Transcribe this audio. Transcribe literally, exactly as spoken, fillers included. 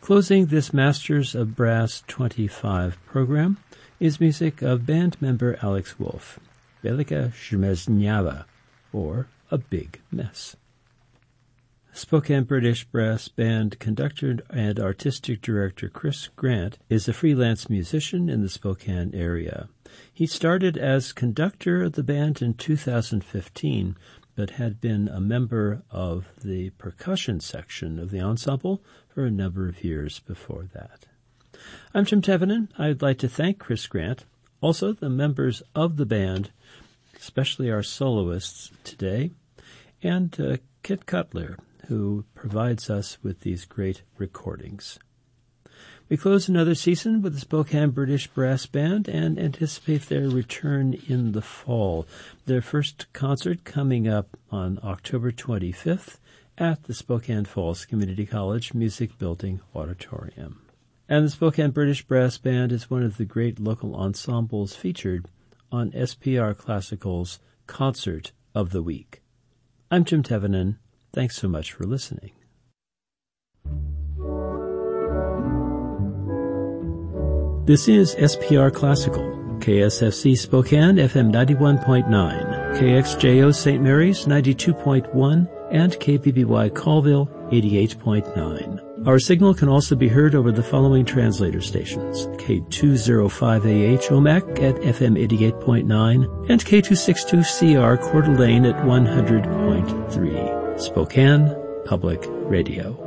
Closing this Masters of Brass twenty-five program is music of band member Alex Wolf, Velika Zmrzniava, or A Big Mess. Spokane British Brass Band conductor and artistic director Chris Grant is a freelance musician in the Spokane area. He started as conductor of the band in two thousand fifteen, but had been a member of the percussion section of the ensemble for a number of years before that. I'm Jim Tevenin. I'd like to thank Chris Grant, also the members of the band, especially our soloists today, and uh, Kit Cutler, who provides us with these great recordings. We close another season with the Spokane British Brass Band and anticipate their return in the fall. Their first concert coming up on October twenty-fifth at the Spokane Falls Community College Music Building Auditorium. And the Spokane British Brass Band is one of the great local ensembles featured on S P R Classical's Concert of the Week. I'm Jim Tevenin. Thanks so much for listening. This is S P R Classical, K S F C Spokane, F M ninety-one point nine, K X J O Saint Mary's ninety-two point one, and K B B Y Colville eighty-eight point nine. Our signal can also be heard over the following translator stations: K two oh five A H Omak at F M eighty-eight point nine and K two sixty-two C R Coeur d'Alene at one hundred point three. Spokane Public Radio.